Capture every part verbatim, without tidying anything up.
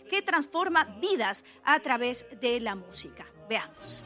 que transforma vidas a través de la música. Veamos.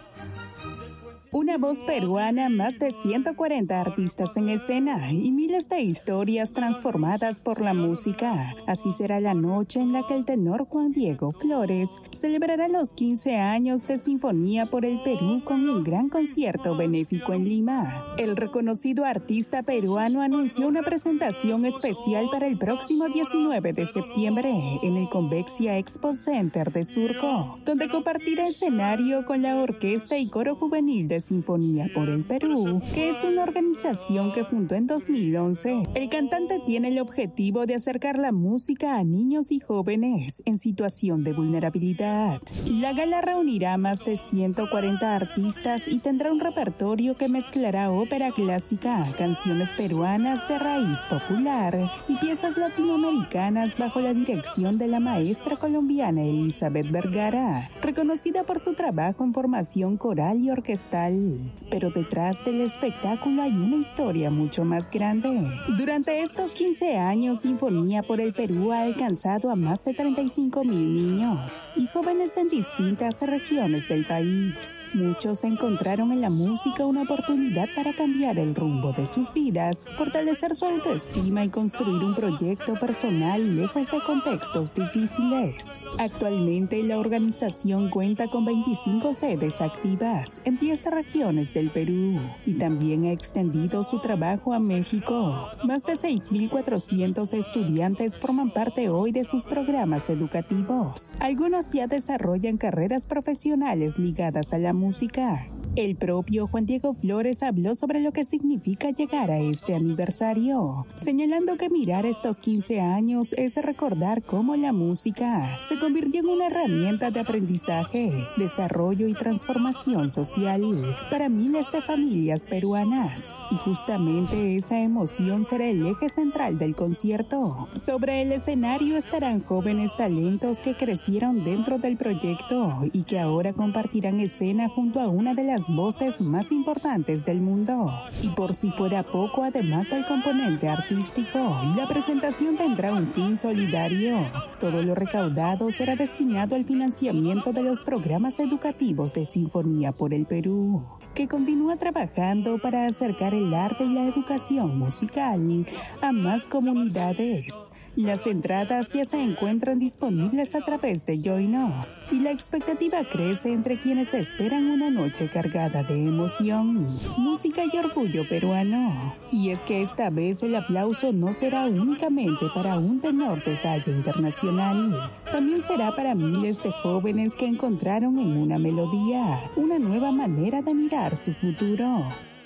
Una voz peruana, más de ciento cuarenta artistas en escena y miles de historias transformadas por la música. Así será la noche en la que el tenor Juan Diego Flores celebrará los quince años de Sinfonía por el Perú con un gran concierto benéfico en Lima. El reconocido artista peruano anunció una presentación especial para el próximo diecinueve de septiembre en el Convexia Expo Center de Surco, donde compartirá escenario con la Orquesta y Coro Juvenil de Sinfonía por el Perú, que es una organización que fundó en dos mil once. El cantante tiene el objetivo de acercar la música a niños y jóvenes en situación de vulnerabilidad. La gala reunirá más de ciento cuarenta artistas y tendrá un repertorio que mezclará ópera clásica, canciones peruanas de raíz popular y piezas latinoamericanas bajo la dirección de la maestra colombiana Elizabeth Vergara, reconocida por su trabajo en formación coral y orquestal. Pero detrás del espectáculo hay una historia mucho más grande. Durante estos quince años, Sinfonía por el Perú ha alcanzado a más de treinta y cinco mil niños y jóvenes en distintas regiones del país. Muchos encontraron en la música una oportunidad para cambiar el rumbo de sus vidas, fortalecer su autoestima y construir un proyecto personal lejos de contextos difíciles. Actualmente, la organización cuenta con veinticinco sedes activas en diez regiones del Perú y también ha extendido su trabajo a México. Más de seis mil cuatrocientos estudiantes forman parte hoy de sus programas educativos. Algunos ya desarrollan carreras profesionales ligadas a la música. El propio Juan Diego Flores habló sobre lo que significa llegar a este aniversario, señalando que mirar estos quince años es recordar cómo la música se convirtió en una herramienta de aprendizaje, desarrollo y transformación social para miles de familias peruanas. Y justamente esa emoción será el eje central del concierto. Sobre el escenario estarán jóvenes talentos que crecieron dentro del proyecto y que ahora compartirán escena junto a una de las voces más importantes del mundo. Y por si fuera poco, además del componente artístico, la presentación tendrá un fin solidario. Todo lo recaudado será destinado al financiamiento de los programas educativos de Sinfonía por el Perú, que continúa trabajando para acercar el arte y la educación musical a más comunidades. Las entradas ya se encuentran disponibles a través de Join Us y la expectativa crece entre quienes esperan una noche cargada de emoción, música y orgullo peruano. Y es que esta vez el aplauso no será únicamente para un tenor de talla internacional, también será para miles de jóvenes que encontraron en una melodía una nueva manera de mirar su futuro.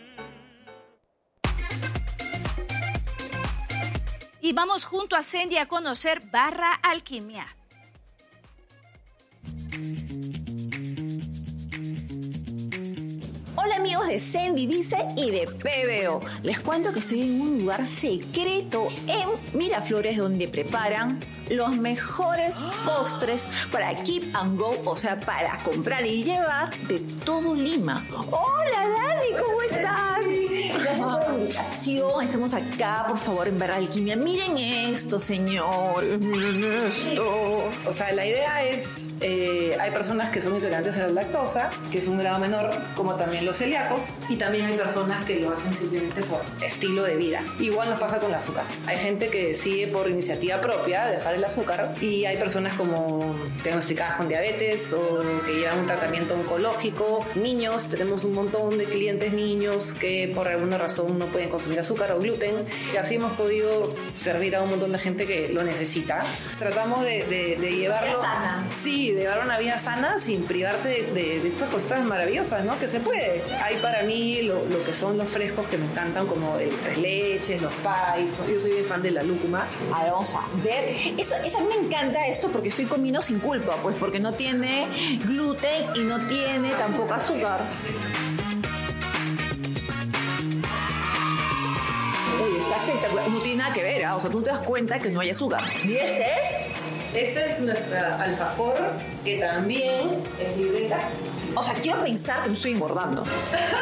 Y vamos junto a Sendy a conocer Barra Alquimia. Hola amigos de Sendy Dice y de P B O. Les cuento que estoy en un lugar secreto en Miraflores donde preparan los mejores postres para keep and go, o sea, para comprar y llevar de todo Lima. Hola Dani, ¿cómo están? Gracias por la invitación. Estamos acá, por favor, en Barra Alquimia. Miren esto, señores, miren esto. O sea, la idea es, eh, hay personas que son intolerantes a la lactosa, que es un grado menor, como también los celíacos, y también hay personas que lo hacen simplemente por estilo de vida. Igual nos pasa con el azúcar. Hay gente que decide por iniciativa propia dejar el azúcar, y hay personas como diagnosticadas con diabetes o que llevan un tratamiento oncológico. Niños, tenemos un montón de clientes niños que por alguna razón no pueden consumir azúcar o gluten, y así hemos podido servir a un montón de gente que lo necesita. Tratamos de, de, de llevarlo, sí, de llevar una vida sana sin privarte de, de, de estas cosas maravillosas, ¿no? Que se puede. Hay para mí lo, lo que son los frescos que me encantan, como el tres leches, los pies, ¿no? Yo soy bien fan de la lúcuma. A ver, vamos a ver. Eso, eso a mí me encanta esto porque estoy comiendo sin culpa, pues porque no tiene gluten y no tiene tampoco azúcar. Uy, está espectacular. No tiene nada que ver, ¿eh? O sea, tú te das cuenta que no hay azúcar. ¿Y este es? Esta es nuestra alfajor, que también es libre de lácteos. O sea, quiero pensar que no estoy engordando.